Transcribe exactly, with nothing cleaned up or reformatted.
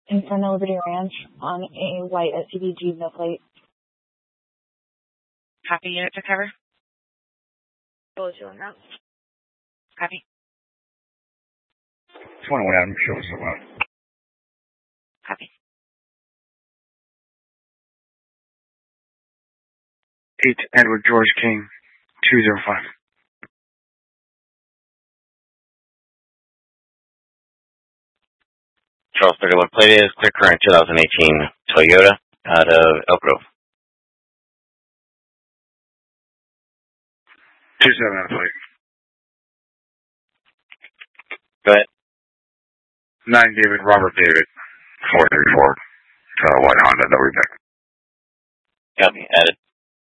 in front of Liberty Ranch on a white S U V Jeep, no plate. Copy, unit to cover. What was you on that? Copy. twenty-one Adam, show us about. Copy. eight Edward George King, two zero five. Charles thirty-one plate is clear current twenty eighteen Toyota out of Elk Grove. two seven on the plate. Go ahead. nine David, Robert David, four three four. Uh, white Honda, that we back. Copy, added.